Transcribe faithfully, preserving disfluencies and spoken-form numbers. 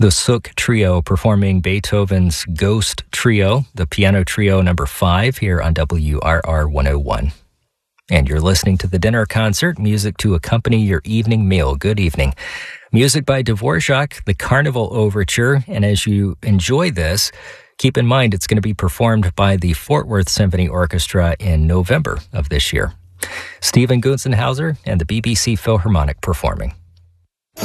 The Sook Trio performing Beethoven's Ghost Trio, the piano trio number five here on W R R one oh one. And you're listening to the Dinner Concert, music to accompany your evening meal. Good evening. Music by Dvorak, the Carnival Overture. And as you enjoy this, keep in mind it's going to be performed by the Fort Worth Symphony Orchestra in November of this year. Stephen Gunzenhauser and the B B C Philharmonic performing.